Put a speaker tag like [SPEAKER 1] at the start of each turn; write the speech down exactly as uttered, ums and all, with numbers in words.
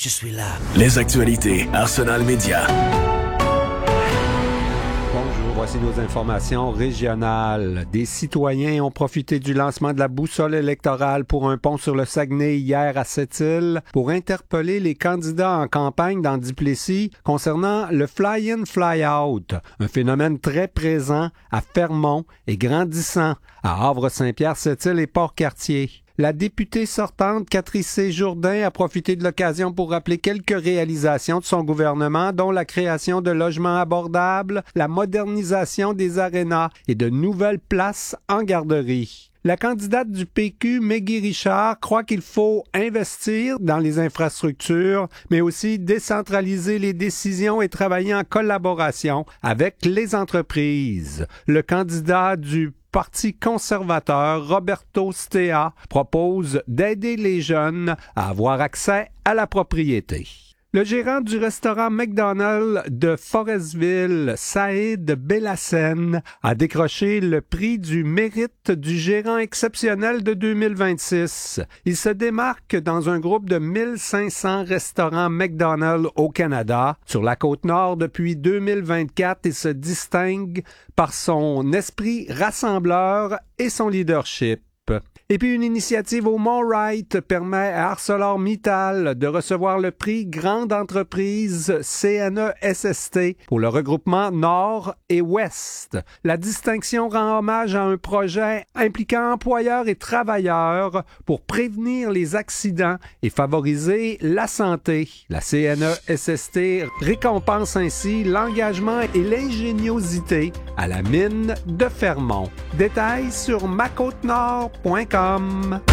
[SPEAKER 1] je suis là.
[SPEAKER 2] Les actualités Arsenal Média.
[SPEAKER 3] Bonjour, voici nos informations régionales. Des citoyens ont profité du lancement de la boussole électorale pour un pont sur le Saguenay hier à Sept-Îles pour interpeller les candidats en campagne dans Duplessis concernant le fly-in, fly-out, un phénomène très présent à Fermont et grandissant à Havre-Saint-Pierre, Sept-Îles et Port-Cartier. La députée sortante Catrice Jourdain a profité de l'occasion pour rappeler quelques réalisations de son gouvernement, dont la création de logements abordables, la modernisation des arénas et de nouvelles places en garderie. La candidate du P Q, Meggy Richard, croit qu'il faut investir dans les infrastructures, mais aussi décentraliser les décisions et travailler en collaboration avec les entreprises. Le candidat du Parti conservateur, Roberto Stea, propose d'aider les jeunes à avoir accès à la propriété. Le gérant du restaurant McDonald's de Forestville, Saïd Bellassène, a décroché le prix du mérite du gérant exceptionnel de deux mille vingt-six. Il se démarque dans un groupe de mille cinq cents restaurants McDonald's au Canada, sur la Côte-Nord depuis deux mille vingt-quatre, et se distingue par son esprit rassembleur et son leadership. Et puis une initiative au Mont-Wright permet à ArcelorMittal de recevoir le prix Grande Entreprise C N E S S T pour le regroupement Nord et Ouest. La distinction rend hommage à un projet impliquant employeurs et travailleurs pour prévenir les accidents et favoriser la santé. La C N E S S T récompense ainsi l'engagement et l'ingéniosité à la mine de Fermont. Détails sur ma côte nord point com.